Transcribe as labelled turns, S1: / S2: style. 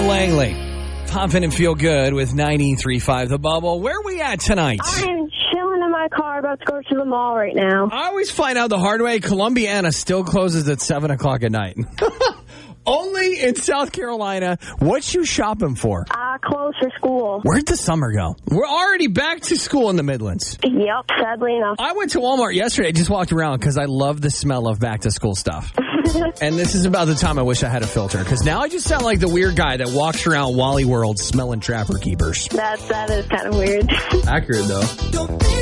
S1: Langley. Poppin' and feel good with 93.5 The Bubble. Where are we at tonight?
S2: I'm chilling in my car about to go to the mall right now.
S1: I always find out the hard way. Columbiana still closes at 7 o'clock at night. Only in South Carolina. What you shopping for?
S2: Clothes for school.
S1: Where'd the summer go? We're already back to school in the Midlands.
S2: Yep, sadly enough.
S1: I went to Walmart yesterday. I just walked around because I love the smell of back to school stuff. And this is about the time I wish I had a filter, because now I just sound like the weird guy that walks around Wally World smelling Trapper Keepers.
S2: That is kind of weird.
S1: Accurate, though.